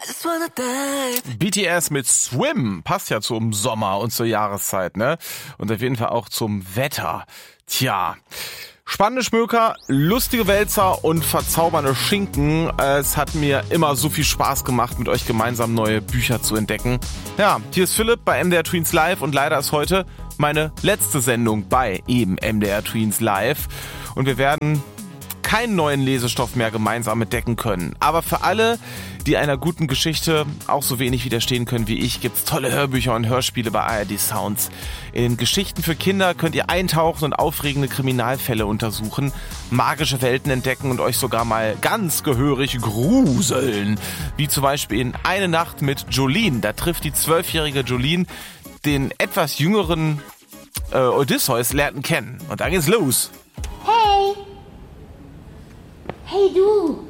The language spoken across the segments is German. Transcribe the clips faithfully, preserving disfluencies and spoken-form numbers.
just wanna dive. B T S mit Swim passt ja zum Sommer und zur Jahreszeit, ne? Und auf jeden Fall auch zum Wetter. Tja, spannende Schmöker, lustige Wälzer und verzaubernde Schinken. Es hat mir immer so viel Spaß gemacht, mit euch gemeinsam neue Bücher zu entdecken. Ja, hier ist Philipp bei M D R Tweens Live und leider ist heute meine letzte Sendung bei eben M D R Tweens Live. Und wir werden keinen neuen Lesestoff mehr gemeinsam entdecken können. Aber für alle, die einer guten Geschichte auch so wenig widerstehen können wie ich, gibt's tolle Hörbücher und Hörspiele bei A R D Sounds. In den Geschichten für Kinder könnt ihr eintauchen und aufregende Kriminalfälle untersuchen, magische Welten entdecken und euch sogar mal ganz gehörig gruseln. Wie zum Beispiel in Eine Nacht mit Jolene. Da trifft die zwölfjährige Jolene den etwas jüngeren äh, Odysseus lernen kennen. Und dann geht's los. Hey! Hey du!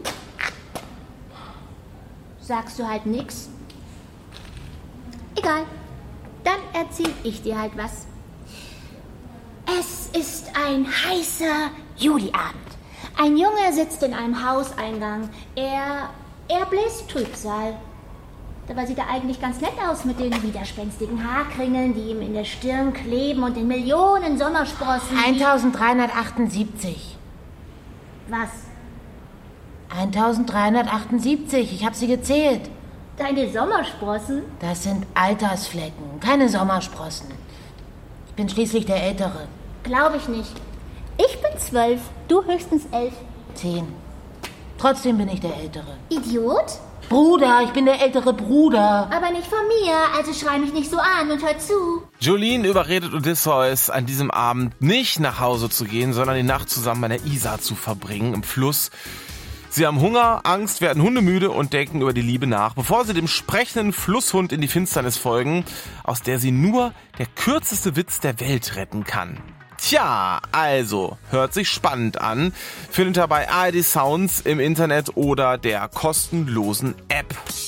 Sagst du halt nix? Egal, dann erzähl ich dir halt was. Es ist ein heißer Juliabend. Ein Junge sitzt in einem Hauseingang. Er, er bläst Trübsal. Dabei sieht er eigentlich ganz nett aus mit den widerspenstigen Haarkringeln, die ihm in der Stirn kleben und den Millionen Sommersprossen. eintausenddreihundertachtundsiebzig. Was? eintausenddreihundertachtundsiebzig, ich habe sie gezählt. Deine Sommersprossen? Das sind Altersflecken, keine Sommersprossen. Ich bin schließlich der Ältere. Glaube ich nicht. Ich bin zwölf, du höchstens elf. Zehn. Trotzdem bin ich der Ältere. Idiot? Bruder, ich bin der ältere Bruder. Aber nicht von mir, also schrei mich nicht so an und hör zu. Jolene überredet Odysseus, an diesem Abend nicht nach Hause zu gehen, sondern die Nacht zusammen an der Isar zu verbringen, im Fluss. Sie haben Hunger, Angst, werden hundemüde und denken über die Liebe nach, bevor sie dem sprechenden Flusshund in die Finsternis folgen, aus der sie nur der kürzeste Witz der Welt retten kann. Tja, also, hört sich spannend an. Findet ihr bei A R D Sounds im Internet oder der kostenlosen App.